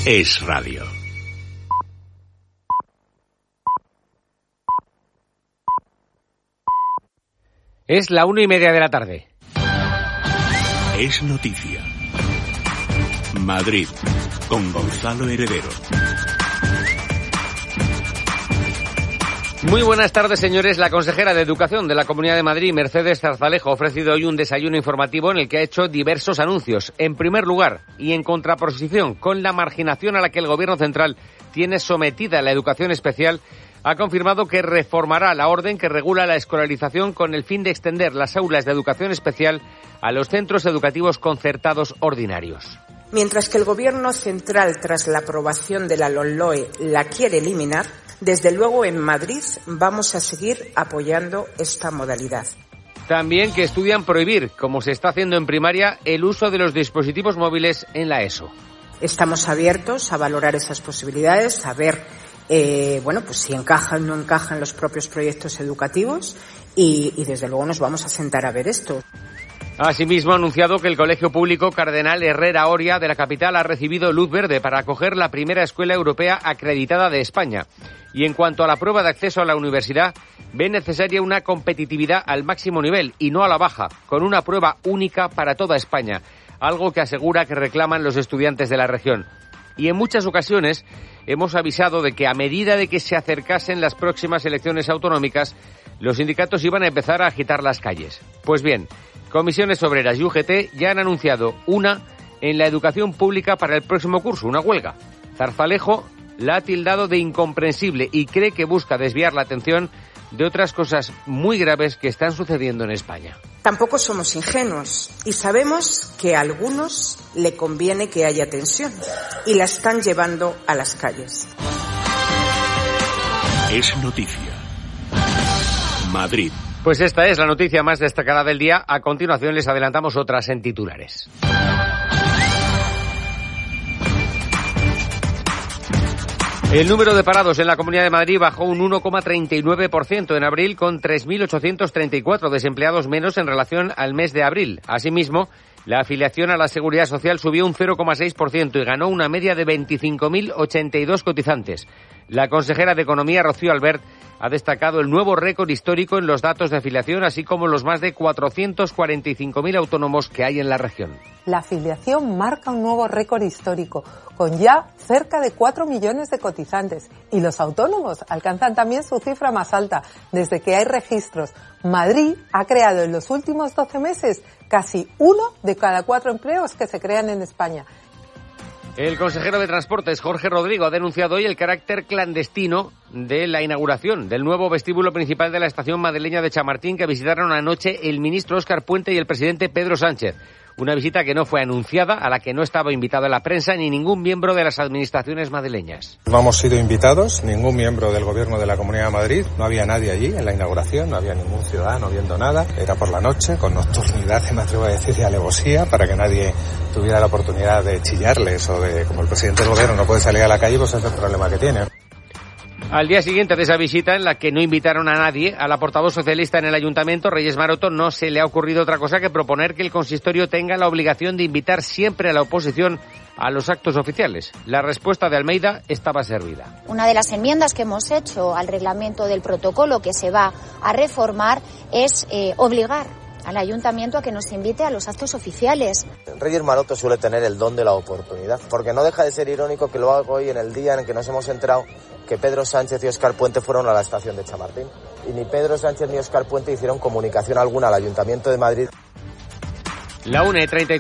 Es radio. Es la 1:30 de la tarde. Es noticia. Madrid, con Gonzalo Heredero. Muy buenas tardes, señores. La consejera de Educación de la Comunidad de Madrid, Mercedes Zarzalejo, ha ofrecido hoy un desayuno informativo en el que ha hecho diversos anuncios. En primer lugar, y en contraposición con la marginación a la que el Gobierno central tiene sometida la educación especial, ha confirmado que reformará la orden que regula la escolarización con el fin de extender las aulas de educación especial a los centros educativos concertados ordinarios. Mientras que el Gobierno central, tras la aprobación de la LOMLOE, la quiere eliminar, desde luego en Madrid vamos a seguir apoyando esta modalidad. También que estudian prohibir, como se está haciendo en primaria, el uso de los dispositivos móviles en la ESO. Estamos abiertos a valorar esas posibilidades, a ver pues si encajan o no encajan los propios proyectos educativos y desde luego nos vamos a sentar a ver esto. Asimismo, ha anunciado que el Colegio Público Cardenal Herrera Oria de la capital ha recibido luz verde para acoger la primera escuela europea acreditada de España. Y en cuanto a la prueba de acceso a la universidad, ve necesaria una competitividad al máximo nivel y no a la baja, con una prueba única para toda España, algo que asegura que reclaman los estudiantes de la región. Y en muchas ocasiones hemos avisado de que a medida de que se acercasen las próximas elecciones autonómicas, los sindicatos iban a empezar a agitar las calles. Pues bien, Comisiones Obreras y UGT ya han anunciado una en la educación pública para el próximo curso, una huelga. Zarzalejo la ha tildado de incomprensible y cree que busca desviar la atención de otras cosas muy graves que están sucediendo en España. Tampoco somos ingenuos y sabemos que a algunos le conviene que haya tensión y la están llevando a las calles. Es noticia. Madrid. Pues esta es la noticia más destacada del día. A continuación les adelantamos otras en titulares. El número de parados en la Comunidad de Madrid bajó un 1,39% en abril, con 3.834 desempleados menos en relación al mes de abril. Asimismo, la afiliación a la Seguridad Social subió un 0,6% y ganó una media de 25.082 cotizantes. La consejera de Economía, Rocío Albert, ha destacado el nuevo récord histórico en los datos de afiliación, así como los más de 445.000 autónomos que hay en la región. La afiliación marca un nuevo récord histórico, con ya cerca de 4 millones de cotizantes. Y los autónomos alcanzan también su cifra más alta desde que hay registros. Madrid ha creado en los últimos 12 meses casi 1 de cada 4 empleos que se crean en España. El consejero de Transportes, Jorge Rodrigo, ha denunciado hoy el carácter clandestino de la inauguración del nuevo vestíbulo principal de la estación madrileña de Chamartín, que visitaron anoche el ministro Óscar Puente y el presidente Pedro Sánchez. Una visita que no fue anunciada, a la que no estaba invitado la prensa ni ningún miembro de las administraciones madrileñas. No hemos sido invitados, ningún miembro del Gobierno de la Comunidad de Madrid, no había nadie allí en la inauguración, no había ningún ciudadano viendo nada, era por la noche, con nocturnidad, me atrevo a decir, y alevosía, para que nadie tuviera la oportunidad de chillarles o de, como el presidente del Gobierno no puede salir a la calle, pues ese es el problema que tiene. Al día siguiente de esa visita, en la que no invitaron a nadie, a la portavoz socialista en el Ayuntamiento, Reyes Maroto, no se le ha ocurrido otra cosa que proponer que el consistorio tenga la obligación de invitar siempre a la oposición a los actos oficiales. La respuesta de Almeida estaba servida. Una de las enmiendas que hemos hecho al reglamento del protocolo que se va a reformar es obligar al Ayuntamiento a que nos invite a los actos oficiales. Reyes Maroto suele tener el don de la oportunidad, porque no deja de ser irónico que lo haga hoy en el día en el que nos hemos enterado que Pedro Sánchez y Óscar Puente fueron a la estación de Chamartín. Y ni Pedro Sánchez ni Óscar Puente hicieron comunicación alguna al Ayuntamiento de Madrid. La 1:34.